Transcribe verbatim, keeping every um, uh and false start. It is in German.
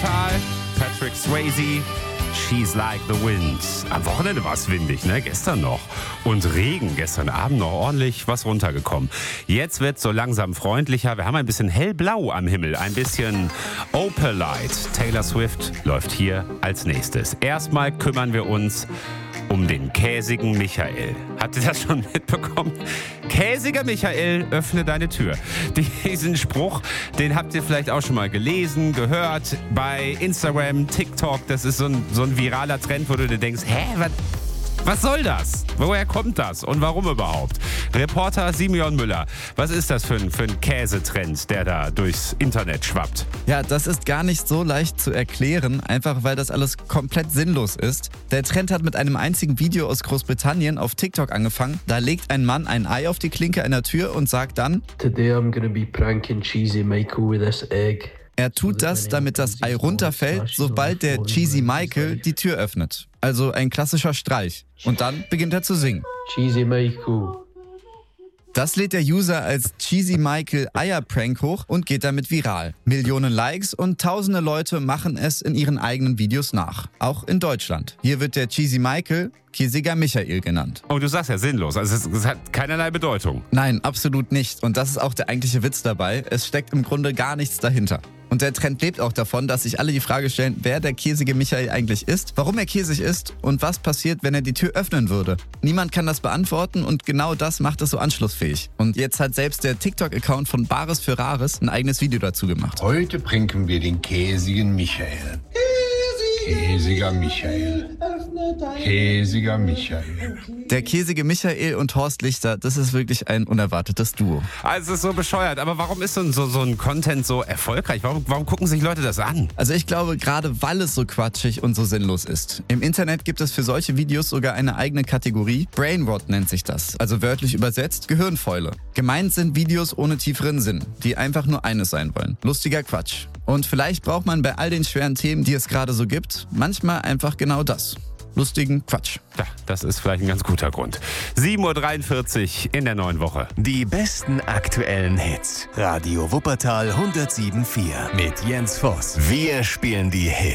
Wuppertal, Patrick Swayze, She's Like the Wind. Am Wochenende war es windig, ne? Gestern noch. Und Regen, gestern Abend noch ordentlich was runtergekommen. Jetzt wird so langsam freundlicher. Wir haben ein bisschen hellblau am Himmel, ein bisschen Opalite. Taylor Swift läuft hier als nächstes. Erstmal kümmern wir uns um den käsigen Michael. Habt ihr das schon mitbekommen? Käsiger Michael, öffne deine Tür. Diesen Spruch, den habt ihr vielleicht auch schon mal gelesen, gehört bei Instagram, TikTok. Das ist so ein, so ein viraler Trend, wo du dir denkst, hä, was, was soll das? Woher kommt das und warum überhaupt? Reporter Simeon Müller, was ist das für ein, für ein Käsetrend, der da durchs Internet schwappt? Ja, das ist gar nicht so leicht zu erklären, einfach weil das alles komplett sinnlos ist. Der Trend hat mit einem einzigen Video aus Großbritannien auf TikTok angefangen. Da legt ein Mann ein Ei auf die Klinke einer Tür und sagt dann: Today I'm gonna be pranking Cheesy Michael with this egg. Er tut das, damit das Ei runterfällt, sobald der Cheesy Michael die Tür öffnet. Also ein klassischer Streich. Und dann beginnt er zu singen. Cheesy Michael. Das lädt der User als Cheesy Michael Eier-Prank hoch und geht damit viral. Millionen Likes und tausende Leute machen es in ihren eigenen Videos nach. Auch in Deutschland. Hier wird der Cheesy Michael Käsiger Michael genannt. Oh, du sagst ja sinnlos. Also es, es hat keinerlei Bedeutung. Nein, absolut nicht. Und das ist auch der eigentliche Witz dabei. Es steckt im Grunde gar nichts dahinter. Und der Trend lebt auch davon, dass sich alle die Frage stellen, wer der käsige Michael eigentlich ist, warum er käsig ist und was passiert, wenn er die Tür öffnen würde. Niemand kann das beantworten und genau das macht es so anschlussfähig. Und jetzt hat selbst der TikTok-Account von Bares für Rares ein eigenes Video dazu gemacht. Heute pranken wir den käsigen Michael. Käsiger Michael. Käsiger Michael. Der käsige Michael und Horst Lichter, das ist wirklich ein unerwartetes Duo. Also es ist so bescheuert. Aber warum ist so, so, so ein Content so erfolgreich? Warum, warum gucken sich Leute das an? Also ich glaube, gerade weil es so quatschig und so sinnlos ist. Im Internet gibt es für solche Videos sogar eine eigene Kategorie. Brainrot nennt sich das. Also wörtlich übersetzt Gehirnfäule. Gemeint sind Videos ohne tieferen Sinn, die einfach nur eines sein wollen. Lustiger Quatsch. Und vielleicht braucht man bei all den schweren Themen, die es gerade so gibt, manchmal einfach genau das. Lustigen Quatsch. Ja, das ist vielleicht ein ganz guter Grund. sieben Uhr dreiundvierzig in der neuen Woche. Die besten aktuellen Hits. Radio Wuppertal hundertsieben Komma vier mit Jens Voss. Wir spielen die Hits.